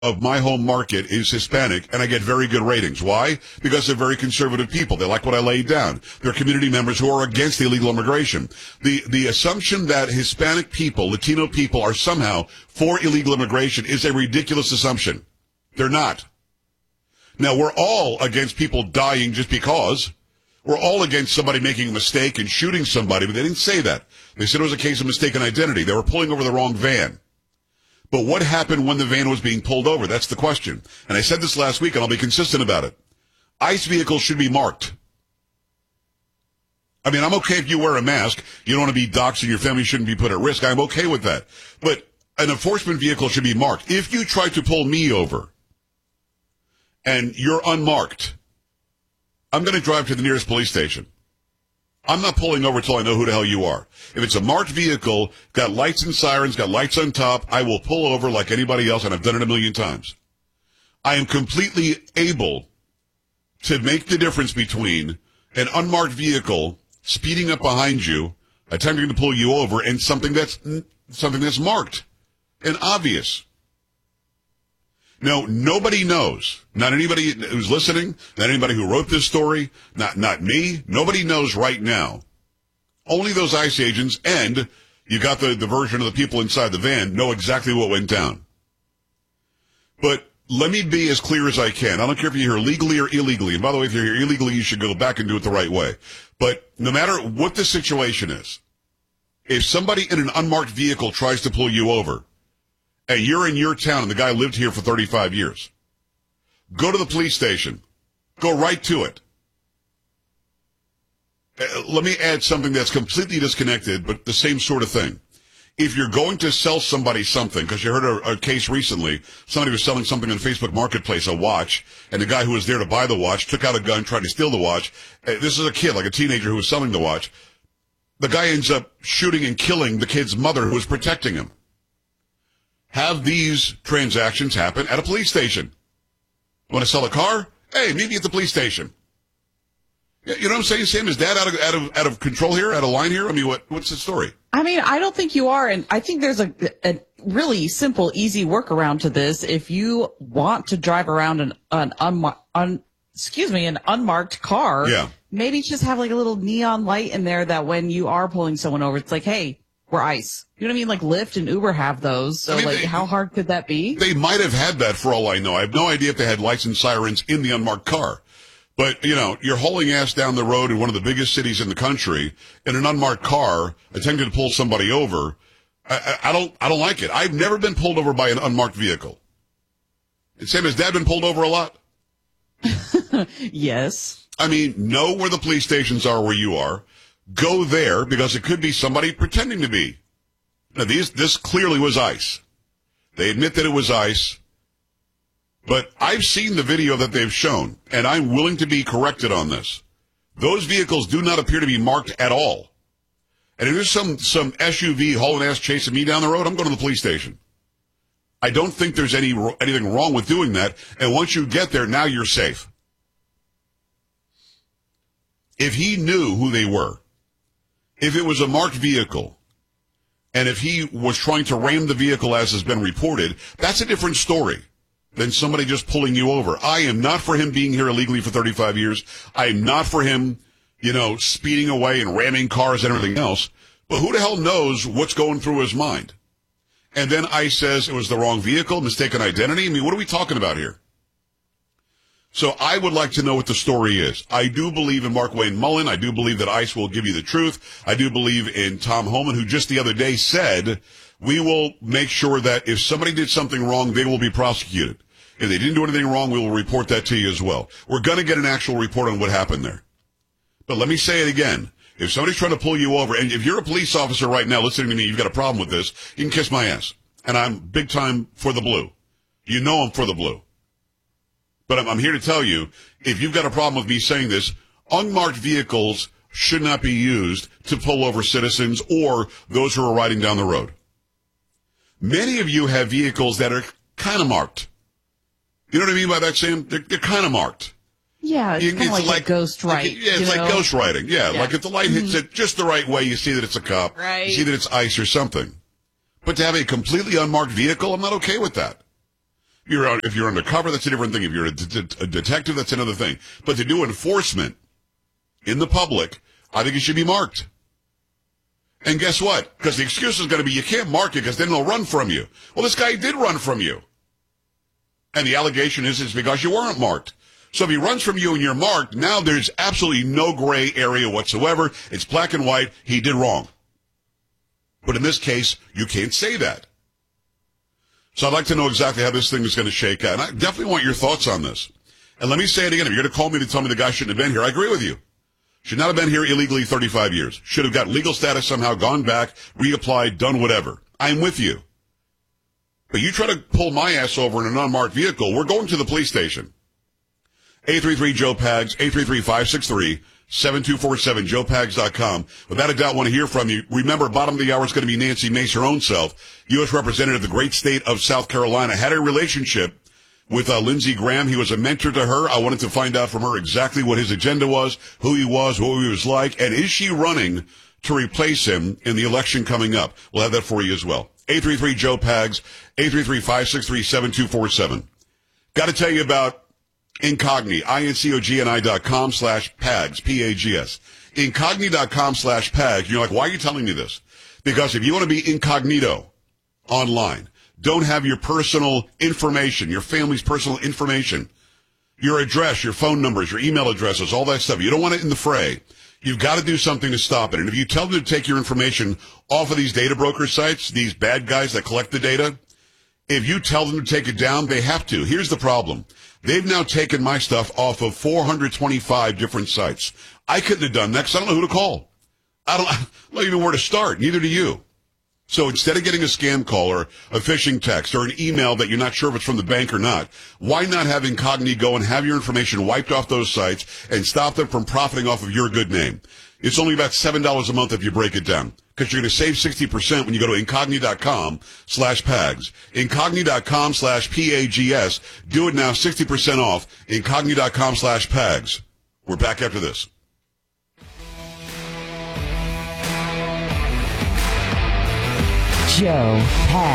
of my home market is Hispanic, and I get very good ratings. Why? Because they're very conservative people. They like what I laid down. They're community members who are against illegal immigration. The assumption that Hispanic people, Latino people, are somehow for illegal immigration is a ridiculous assumption. They're not. Now, we're all against people dying just because. We're all against somebody making a mistake and shooting somebody, but they didn't say that. They said it was a case of mistaken identity. They were pulling over the wrong van. But what happened when the van was being pulled over? That's the question. And I said this last week, and I'll be consistent about it. ICE vehicles should be marked. I mean, I'm okay if you wear a mask. You don't want to be doxxed and your family shouldn't be put at risk. I'm okay with that. But an enforcement vehicle should be marked. If you try to pull me over and you're unmarked, I'm going to drive to the nearest police station. I'm not pulling over till I know who the hell you are. If it's a marked vehicle, got lights and sirens, got lights on top, I will pull over like anybody else, and I've done it a million times. I am completely able to make the difference between an unmarked vehicle speeding up behind you, attempting to pull you over, and something that's marked and obvious. No, nobody knows. Not anybody who's listening, not anybody who wrote this story, not me. Nobody knows right now. Only those ICE agents, and you got the version of the people inside the van, know exactly what went down. But let me be as clear as I can. I don't care if you're here legally or illegally. And by the way, if you're here illegally, you should go back and do it the right way. But no matter what the situation is, if somebody in an unmarked vehicle tries to pull you over, and you're in your town and the guy lived here for 35 years, go to the police station. Go right to it. Let me add something that's completely disconnected, but the same sort of thing. If you're going to sell somebody something, because you heard a case recently, somebody was selling something on Facebook Marketplace, a watch, and the guy who was there to buy the watch took out a gun, tried to steal the watch. This is a kid, like a teenager who was selling the watch. The guy ends up shooting and killing the kid's mother who was protecting him. Have these transactions happen at a police station. Want to sell a car? Hey, meet me at the police station. You know what I'm saying, Sam? Is Dad out of control here, out of line here? I mean, what's the story? I mean, I don't think you are, and I think there's a really simple, easy workaround to this. If you want to drive around an unmarked car, yeah, maybe just have like a little neon light in there that when you are pulling someone over, it's like, hey, we're ICE. You know what I mean? Like Lyft and Uber have those. So, I mean, how hard could that be? They might have had that for all I know. I have no idea if they had lights and sirens in the unmarked car. But, you know, you're hauling ass down the road in one of the biggest cities in the country in an unmarked car, attempting to pull somebody over. I don't like it. I've never been pulled over by an unmarked vehicle. And Sam, has Dad been pulled over a lot? Yes. I mean, know where the police stations are where you are. Go there, because it could be somebody pretending to be. Now, this clearly was ICE. They admit that it was ICE. But I've seen the video that they've shown, and I'm willing to be corrected on this. Those vehicles do not appear to be marked at all. And if there's some SUV hauling ass chasing me down the road, I'm going to the police station. I don't think there's anything wrong with doing that. And once you get there, now you're safe. If he knew who they were, if it was a marked vehicle, and if he was trying to ram the vehicle as has been reported, that's a different story than somebody just pulling you over. I am not for him being here illegally for 35 years. I am not for him, speeding away and ramming cars and everything else. But who the hell knows what's going through his mind? And then ICE says it was the wrong vehicle, mistaken identity. I mean, what are we talking about here? So I would like to know what the story is. I do believe in Mark Wayne Mullen. I do believe that ICE will give you the truth. I do believe in Tom Homan, who just the other day said, we will make sure that if somebody did something wrong, they will be prosecuted. If they didn't do anything wrong, we will report that to you as well. We're going to get an actual report on what happened there. But let me say it again. If somebody's trying to pull you over, and if you're a police officer right now listening to me, you've got a problem with this, you can kiss my ass. And I'm big time for the blue. You know I'm for the blue. But I'm here to tell you, if you've got a problem with me saying this, unmarked vehicles should not be used to pull over citizens or those who are riding down the road. Many of you have vehicles that are kind of marked. You know what I mean by that, Sam? They're kind of marked. Yeah, it's kind of like a ghost right. It's like ghost writing. Yeah, like if the light hits it just the right way, you see that it's a cop. Right. You see that it's ICE or something. But to have a completely unmarked vehicle, I'm not okay with that. If you're undercover, that's a different thing. If you're a detective, that's another thing. But to do enforcement in the public, I think it should be marked. And guess what? Because the excuse is going to be you can't mark it because then they'll run from you. Well, this guy did run from you. And the allegation is it's because you weren't marked. So if he runs from you and you're marked, now there's absolutely no gray area whatsoever. It's black and white. He did wrong. But in this case, you can't say that. So I'd like to know exactly how this thing is going to shake out. And I definitely want your thoughts on this. And let me say it again. If you're going to call me to tell me the guy shouldn't have been here, I agree with you. Should not have been here illegally 35 years. Should have got legal status somehow, gone back, reapplied, done whatever. I'm with you. But you try to pull my ass over in an unmarked vehicle, we're going to the police station. 833-JOE-PAGS, 833-563-7247, joepags.com. Without a doubt, want to hear from you. Remember, bottom of the hour is going to be Nancy Mace, her own self, U.S. Representative of the great state of South Carolina, had a relationship with Lindsey Graham. He was a mentor to her. I wanted to find out from her exactly what his agenda was, who he was, what he was like, and is she running to replace him in the election coming up? We'll have that for you as well. 833-JOE-PAGS, 833-563-7247. Got to tell you about Incogni, incogni.com/PAGS, P-A-G-S. Incogni.com/PAGS. You're like, why are you telling me this? Because if you want to be incognito online, don't have your personal information, your family's personal information, your address, your phone numbers, your email addresses, all that stuff. You don't want it in the fray. You've got to do something to stop it. And if you tell them to take your information off of these data broker sites, these bad guys that collect the data, if you tell them to take it down, they have to. Here's the problem. They've now taken my stuff off of 425 different sites. I couldn't have done that because I don't know who to call. I don't know even where to start. Neither do you. So instead of getting a scam call or a phishing text or an email that you're not sure if it's from the bank or not, why not have Incogni go and have your information wiped off those sites and stop them from profiting off of your good name? It's only about $7 a month if you break it down, because you're going to save 60% when you go to incogni.com/PAGS. Incogni.com/PAGS. Do it now, 60% off. Incogni.com/PAGS. We're back after this. Joe Pags.